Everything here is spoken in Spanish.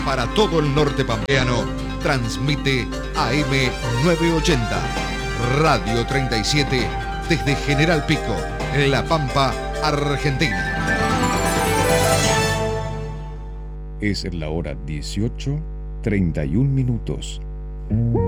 para todo el norte pampeano, transmite AM 980, Radio 37, desde General Pico, en La Pampa, Argentina. Es la hora 18:31.